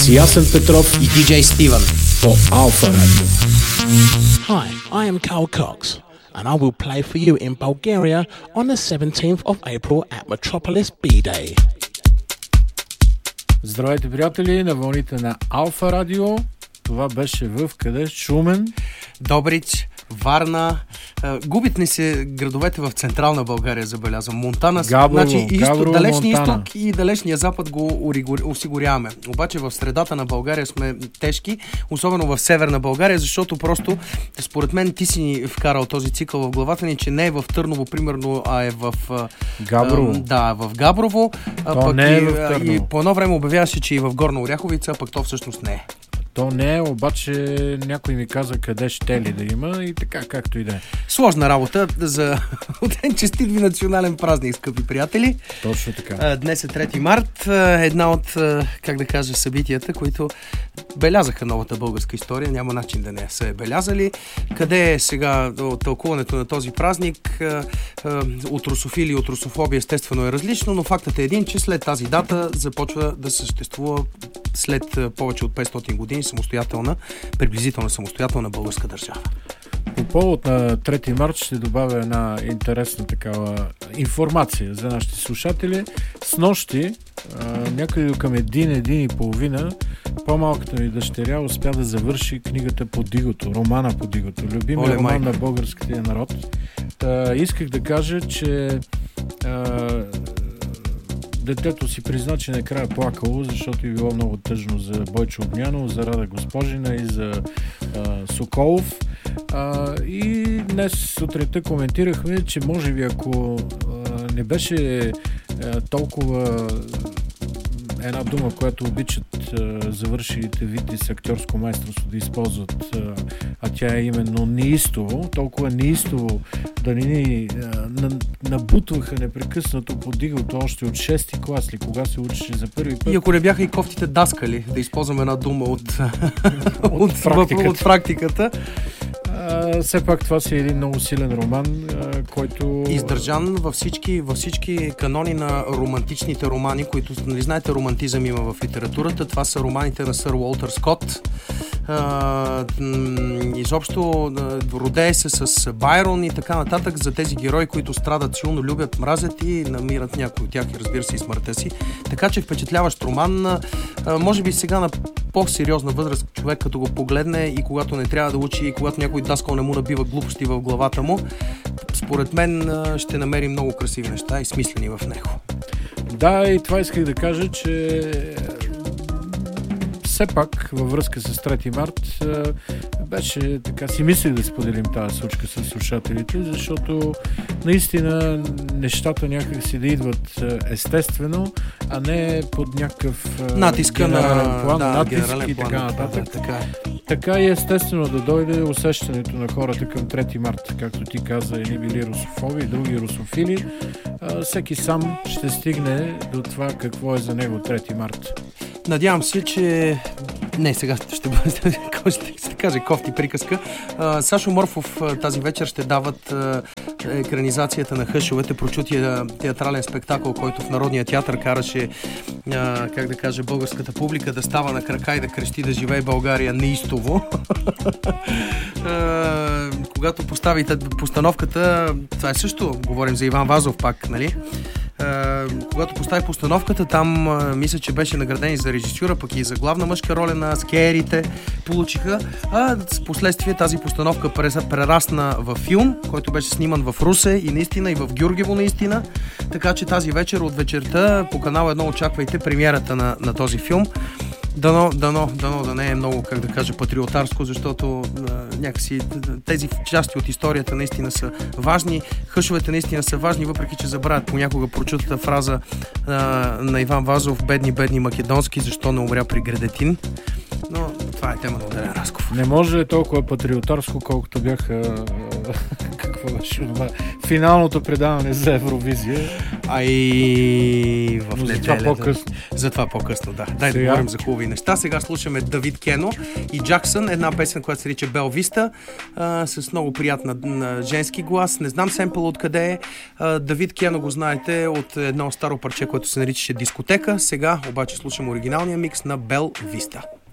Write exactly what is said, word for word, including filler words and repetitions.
с Ясен Петров и диджей Стивън по Alpha Radio. Hi, I am Carl Cox, and I will play for you in Bulgaria on the seventeenth of April at Metropolis B-Day. Здравейте, приятели, на вълните на Alpha Radio. Това беше в къде? Шумен, Добрич, Варна. Губит ни се градовете в централна България, забелязвам. Монтана, Габрово, значи Габрово, далечния Монтана. изток и далечния запад го осигуряваме. Обаче в средата на България сме тежки, особено в северна България, защото просто, според мен, ти си ни вкарал този цикъл в главата ни, че не е в Търново, примерно, а е в Габрово. А, да, в Габрово. А, То пък не е и, в Търново. и по едно време обявяваше, че и в Горна Оряховица, а пък то всъщност не е. То не е, обаче някой ми каза къде ще ли да има и така, както и да е. Сложна работа за ден честит ви национален празник, скъпи приятели. Точно така. Днес е трети март, една от, как да кажа, събитията, които белязаха новата българска история. Няма начин да не са е белязали. Къде е сега тълкуването на този празник? От русофили и от русофобия естествено е различно, но фактът е един, че след тази дата започва да съществува след повече от петстотин години самостоятелна, приблизително самостоятелна българска държава. По повод на трети март ще добавя една интересна такава информация за нашите слушатели. С нощи, някъде към един, един и половина, по-малката ми дъщеря успя да завърши книгата по Дигото, романа по Дигото, любимия роман майка на българския народ. Та, исках да кажа, че а, детето си призна, че накрая плакало, защото е било много тъжно за Бойчо Огнянов, за Рада Госпожина и за а, Соколов. А, и днес сутринта коментирахме, че може би ако а, не беше а, толкова една дума, която обичат а, завършилите вити с актьорско майсторство да използват, а, а тя е именно неистово, толкова неистово да не ни а, набутваха непрекъснато по Дигото още от шести клас ли, кога се учеше за първи път. И ако не бяха и кофтите даскали, да използваме една дума от, от, от, практиката. от практиката. А, все пак това си е един много силен роман, а, който... Издържан във всички, във всички канони на романтичните романи, които, нали знаете, романтизъм има в литературата. Това са романите на сър Уолтер Скот. А, изобщо родее се с Байрон и така нататък за тези герои, които страдат силно, любят, мразят и намират някой от тях и разбира се и смъртта си. Така че впечатляващ роман. А, може би сега на по-сериозна възраст човек като го погледне и когато не трябва да учи и когато някой даскал не му набива глупости в главата му, според мен ще намери много красиви неща и смислени в него. Да, и това исках да кажа, че все пак във връзка с трети март беше така, си мислих да споделим тази случка с слушателите, защото наистина нещата някак си да идват естествено, а не под някакъв натиска генерален план, да, натиск и план, така нататък. Да, така, е. Така и естествено да дойде усещането на хората към трети март, както ти каза, едни били русофоби, други русофили. А, всеки сам ще стигне до това какво е за него трети март. Надявам се, че... Не, сега ще бъде, ще се каже кофти приказка. А, Сашо Морфов тази вечер ще дават а, екранизацията на Хъшовете, прочутия театрален спектакъл, който в Народния театър караше, а, как да кажа, българската публика да става на крака и да крещи да живее България неистово. а, когато поставите постановката, това е също, говорим за Иван Вазов пак, нали? Uh, когато постави постановката, там uh, мисля, че беше награден и за режисюра, пък и за главна мъжка роля на скерите получиха. А с последствие тази постановка прерасна във филм, който беше сниман в Русе и наистина и в Гюргево наистина. Така че тази вечер от вечерта по канал едно очаквайте премиерата на, на този филм. Дано, дано, дано да не е много, как да кажа, патриотарско, защото а, някакси тези части от историята наистина са важни. Хъшовете наистина са важни, въпреки че забравят понякога прочутата фраза а, на Иван Вазов: бедни, бедни македонски, защо не умря при Гредетин. Но това е тема на отделен разговор. Не може толкова патриотарско, колкото бяха какво беше това финалното предаване за Евровизия. А и в Но за неделя. това по-късно. За това по-късно, да. Дай да Сега? говорим за хубави неща. Сега слушаме Давид Кено и Джаксън, една песен, която се нарича Бел Виста, а, с много приятна на женски глас. Не знам семпъл откъде е. А, Давид Кено го знаете от едно старо парче, което се наричаше Дискотека. Сега обаче слушаме оригиналния микс на Бел Виста.